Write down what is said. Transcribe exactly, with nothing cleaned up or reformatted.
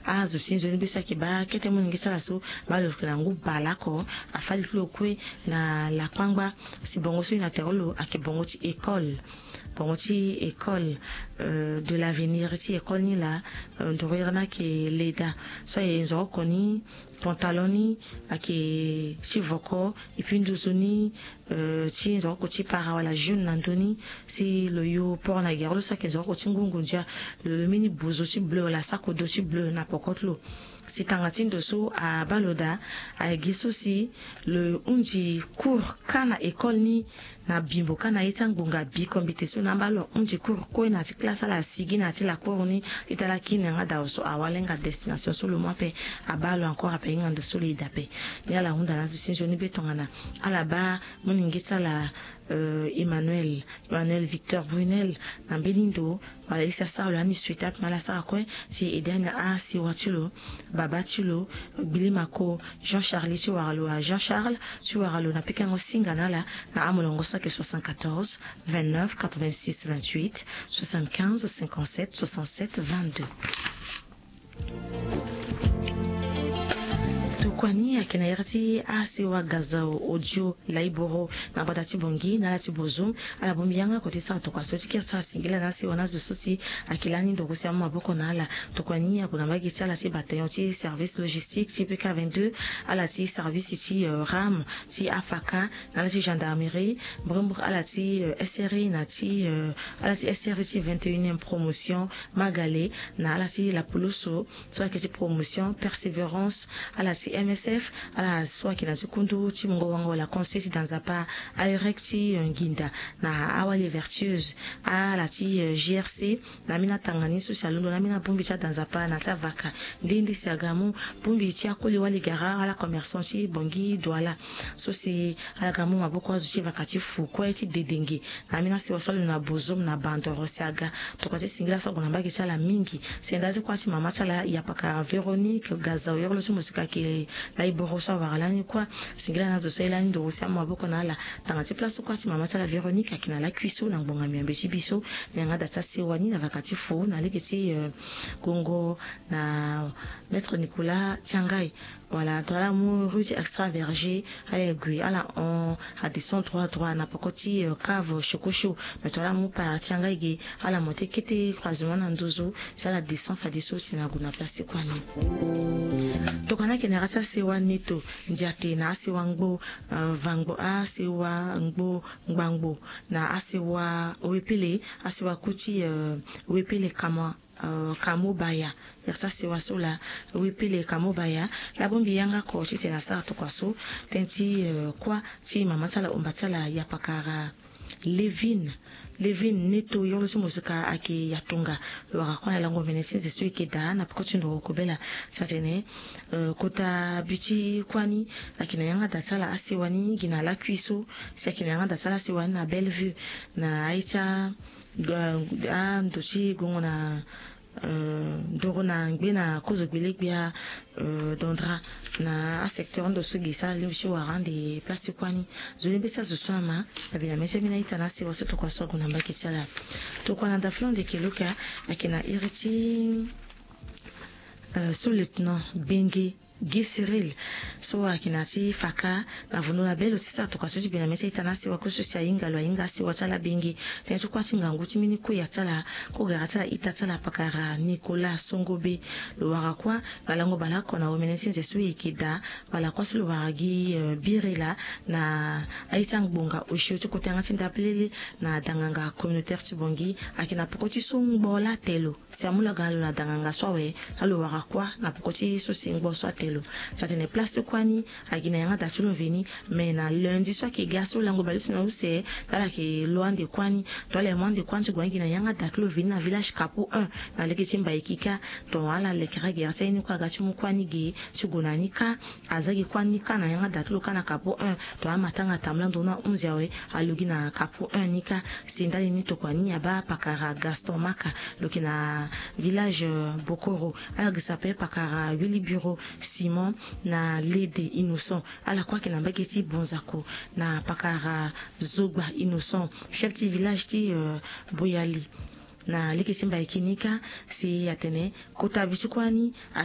azo sinzo ni bisa kiba kete mu ngisa so balo klangu balako afali kwe na la kwangba si bongo so na terolo akibongo ti école bongo ti école euh, de l'avenir ti école ni la ndorena ke leda so yenzo koni pantaloni ake si voko ipinduzuni uh, ti nzo ko ti para wala jeune nandoni si lo yo por na gerlo sa ke nzo ko ti ngungunja le mini buzo ti bleu la sako do ti bleu na pokotlo si tangati ndo so a baloda a giso si le unji cours kana école ni na bimbo kana ita ngunga bi kombite so na balo unji cours ko na ti classe la sigi na ti la cours ni itala kine nga da so awalenga destination so le mois pe a balo encore a pe ngando so le dape ni ala hunda na so ni betongana ala ba moningita la euh, Emmanuel Emmanuel Victor Brunel na belindo wala isa sa lo ani suite ap mala sa ko si eden a si watulo baba tulo bilimako Jean Charles tu waralo Jean Charles tu waralo na pikango singana la na amolongo so ke soixante-quatorze vingt-neuf quatre-vingt-six vingt-huit soixante-quinze cinquante-sept soixante-sept vingt-deux. Kwani akina yarati asiwa gaza audio laiboro na badati bongi na lati bozum ala bombianga koti sa to kwaso ti kesa singila na si wana zo sosi akilani ndoko si maboko na ala to kwani akuna magi sala si bataillon ti service logistique ti P K vingt-deux ala ti service ti uh, RAM ti Afaka na lati gendarmerie brumbre ala ti uh, S R I na ti uh, ala ti S R I ti vingt et unième promotion Magale na ala ti la poloso soit que ti promotion persévérance ala ti M S F ala soit qui na kundu ti mungo wango la conseil dans apa aerecti nginda na awali vertueuse ala ti G R C na mina tangani social na mina bumbi cha dans apa na sa vaka ndindi siagamu bumbi ti akoli wali gara ala commerçant ti bongi douala so si ala gamu maboko azu ti vakati fu ko ti dedenge na mina si wasolo na bozom na bandoro siaga to ko ti singla so gona mbaki sala mingi sendazi kwa ti mama sala ya paka Véronique Gaza yorlo ti musika ki la iborosa waralani kwa singila nazo sela ndo usia maboko na ala tangati place kwa ti mama sala Véronique akina la cuiso na ngbonga miambe ci biso nyanga data sewani na vakati fu na leketi uh, Congo na maître Nicolas Tiangai voilà dans la rue extra verger allez gui ala on a descend droit droit na pokoti uh, cave chococho mais dans la mu pa Tiangai gi ala monter kete croisement na ndozo ça la descend fa diso tina guna place kwa ni to kana kenera sa sewa neto njiate na sewa ngbo uh, vangbo a sewa ngbo ngbangbo na asewa owepele asewa kuti uh, owepele kama Uh, kamobaya yasa sewa sola wipile kamobaya la bombi yanga ko chite na sa to kwaso tenti uh, kwa ti mama sala umbatala ya pakara Levin Levin neto yolo si musika ake yatunga waka kona lango menesi ze suike da na pikochi ndo kubela satene uh, kota bichi kwani lakina yanga datala asiwani gina la kuiso sakina yanga datala asiwani na Bellevue na aicha a ndochi gongo na ndoro na ngbe na kozo gbele gbia dondra na a secteur ndo so gisa lishi warande place kwani zoni besa zusama abina mese mina itana se waso to kwaso gona mbaki sala to kwana da flon de kiloka akina iriti uh, sous-lieutenant Bengi Gisiril so akina si faka na vuno na belo tisa to kwaso bina mese itana se wakoso sia inga lo inga se watala Bengi tenso kwasi ngangu timini ko yatala ko garatala itatala pakara Nicolas Songobe lo warakwa balango balako na omenesi nzesu ikida balakwa lo waragi uh, birela na aitang bonga osho to kotanga tindapelele na danganga communautaire tibongi akina pokoti songbola telo siamula galo na danganga swawe alo warakwa na pokoti so singbo so telo tatene place kwani agina yanga dasulo veni mais na lundi so ki gaso lango balisi na use dala ki loande kwani tole monde kwani gwangi na yanga datulo veni na village Kapo un na leketi mba ikika to ala lekera gersa ni kwa gachi mu kwani ge sugonani ka azagi kwani ka na yanga datulo kana Kapo un to amatanga tamla ndona onze yawe alugi na Kapo un nika sindali ni to kwani aba pakara Gaston Maka lokina village Bokoro ala gisape pakara Willy Bureau Simon na Lede Innocent ala kwa kina mbaketi bonzako na pakara Zogba Innocent chef ti village ti uh, Boyali na liki simba ikinika si atene kota bisikwani